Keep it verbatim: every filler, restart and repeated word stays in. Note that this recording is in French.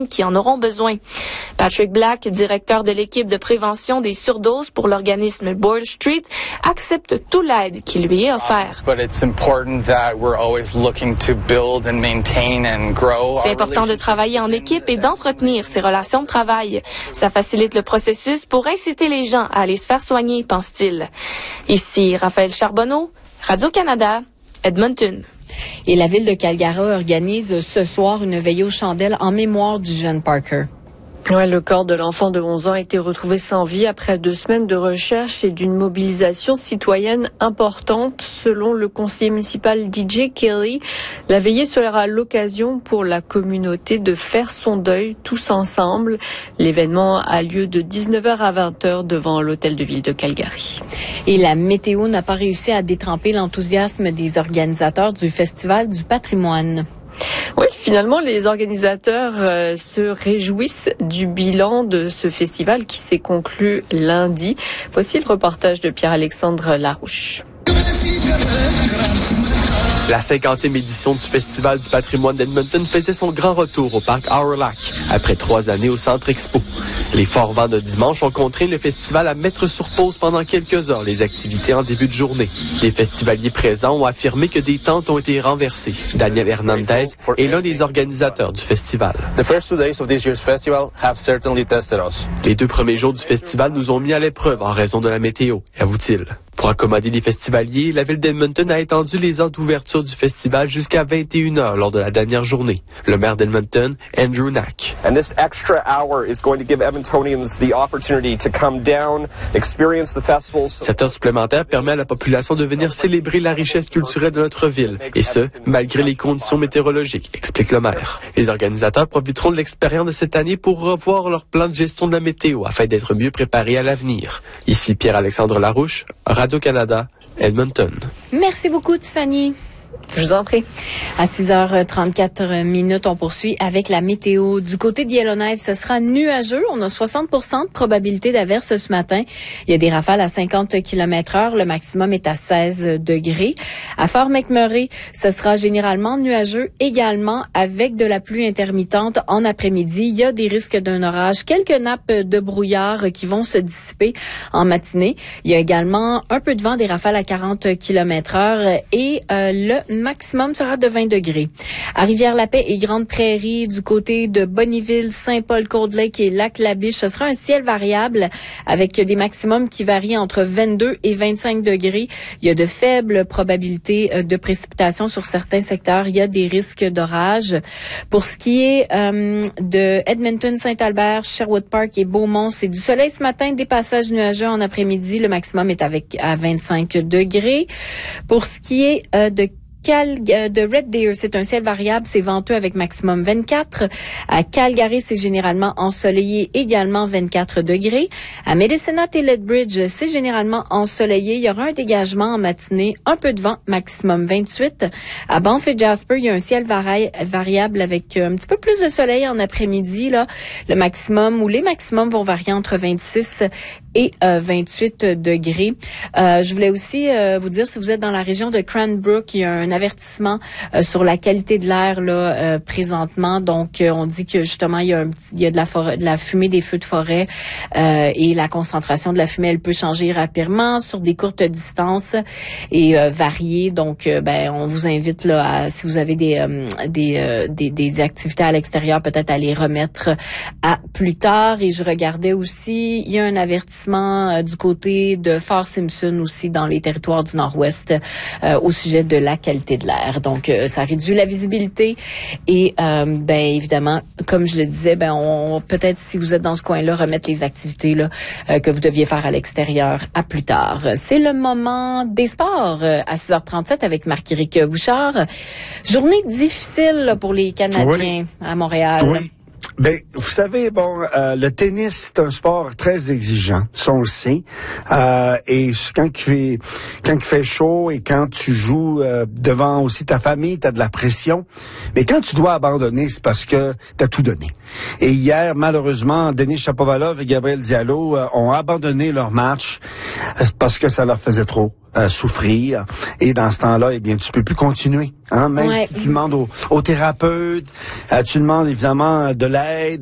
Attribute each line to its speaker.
Speaker 1: qui en auront besoin. Patrick Black, directeur de l'équipe de prévention des surdoses pour l'organisme Boyle Street, accepte toute l'aide qui lui est offerte. C'est important de travailler en équipe et d'entretenir ces relations de travail. Ça facilite le processus pour inciter les gens à aller se faire soigner, pense-t-il. Ici Raphaël Charbonneau, Radio-Canada, Edmonton.
Speaker 2: Et la ville de Calgary organise ce soir une veillée aux chandelles en mémoire du jeune Parker.
Speaker 3: Ouais, le corps de l'enfant de onze ans a été retrouvé sans vie après deux semaines de recherche et d'une mobilisation citoyenne importante. Selon le conseiller municipal D J Kelly, la veillée sera l'occasion pour la communauté de faire son deuil tous ensemble. L'événement a lieu de dix-neuf heures à vingt heures devant l'hôtel de ville de Calgary.
Speaker 2: Et la météo n'a pas réussi à détremper l'enthousiasme des organisateurs du Festival du patrimoine.
Speaker 3: Oui, finalement, les organisateurs euh, se réjouissent du bilan de ce festival qui s'est conclu lundi. Voici le reportage de Pierre-Alexandre Larouche.
Speaker 4: La cinquantième édition du Festival du patrimoine d'Edmonton faisait son grand retour au parc Hourlac, après trois années au Centre Expo. Les forts vents de dimanche ont contraint le festival à mettre sur pause pendant quelques heures les activités en début de journée. Les festivaliers présents ont affirmé que des tentes ont été renversées. Daniel Hernandez est l'un des organisateurs du festival. Les deux premiers jours du festival nous ont mis à l'épreuve en raison de la météo, avoue-t-il. Pour accommoder les festivaliers, la ville d'Edmonton a étendu les heures d'ouverture du festival jusqu'à vingt et une heures lors de la dernière journée. Le maire d'Edmonton, Andrew Knack.
Speaker 5: And this extra hour is going to give Edmontonians the opportunity to come down, experience the festivals.
Speaker 4: Cette heure supplémentaire permet à la population de venir célébrer la richesse culturelle de notre ville, et ce, malgré les conditions météorologiques, explique le maire. Les organisateurs profiteront de l'expérience de cette année pour revoir leur plan de gestion de la météo afin d'être mieux préparés à l'avenir. Ici Pierre-Alexandre Larouche, Radio-Canada, Edmonton.
Speaker 2: Merci beaucoup, Tiffany.
Speaker 3: Je vous en prie.
Speaker 2: À six heures trente-quatre minutes, on poursuit avec la météo. Du côté de Yellowknife, ce sera nuageux. On a soixante pour cent de probabilité d'averse ce matin. Il y a des rafales à cinquante kilomètres heure. Le maximum est à seize degrés. À Fort McMurray, ce sera généralement nuageux également avec de la pluie intermittente en après-midi. Il y a des risques d'un orage. Quelques nappes de brouillard qui vont se dissiper en matinée. Il y a également un peu de vent, des rafales à quarante kilomètres heure et euh, le maximum sera de vingt degrés. À Rivière-la-Paix et Grande-Prairie, du côté de Bonnyville, Saint-Paul-Cold Lake et Lac-La-Biche, ce sera un ciel variable avec des maximums qui varient entre vingt-deux et vingt-cinq degrés. Il y a de faibles probabilités de précipitations sur certains secteurs. Il y a des risques d'orage. Pour ce qui est euh, de Edmonton, Saint-Albert, Sherwood Park et Beaumont, c'est du soleil ce matin, des passages nuageux en après-midi. Le maximum est avec à vingt-cinq degrés. Pour ce qui est euh, de Cal, euh, de Red Deer, c'est un ciel variable, c'est venteux avec maximum vingt-quatre. À Calgary, c'est généralement ensoleillé, également vingt-quatre degrés. À Medicine Hat et Lethbridge, c'est généralement ensoleillé. Il y aura un dégagement en matinée, un peu de vent, maximum vingt-huit. À Banff et Jasper, il y a un ciel vari- variable avec un petit peu plus de soleil en après-midi. Là, le maximum ou les maximums vont varier entre vingt-six et euh, vingt-huit degrés. Euh, je voulais aussi euh, vous dire, si vous êtes dans la région de Cranbrook, il y a un avertissement euh, sur la qualité de l'air là euh, présentement. Donc, euh, on dit que justement, il y a, un petit, il y a de la forêt, de la fumée des feux de forêt euh, et la concentration de la fumée, elle peut changer rapidement sur des courtes distances et euh, varier. Donc, euh, ben, on vous invite là, à, si vous avez des euh, des, euh, des des activités à l'extérieur, peut-être à les remettre à plus tard. Et je regardais aussi, il y a un avertissement du côté de Fort Simpson aussi dans les territoires du Nord-Ouest euh, au sujet de la qualité de l'air. Donc, euh, ça réduit la visibilité et, euh, ben évidemment, comme je le disais, ben on peut-être si vous êtes dans ce coin-là, remettre les activités là euh, que vous deviez faire à l'extérieur à plus tard. C'est le moment des sports euh, à six heures trente-sept avec Marc-Éric Bouchard. Journée difficile là, pour les Canadiens oui. à Montréal.
Speaker 6: Oui. Ben, vous savez, bon, euh, le tennis, c'est un sport très exigeant, ça on le sait. Euh, et quand il fait, quand il fait chaud et quand tu joues euh, devant aussi ta famille, t'as de la pression. Mais quand tu dois abandonner, c'est parce que t'as tout donné. Et hier, malheureusement, Denis Shapovalov et Gabriel Diallo euh, ont abandonné leur match. parce que ça leur faisait trop euh, souffrir. Et dans ce temps-là, eh bien, tu peux plus continuer. Hein? Même
Speaker 2: ouais.
Speaker 6: si tu demandes au, au thérapeute, euh, tu demandes évidemment de l'aide.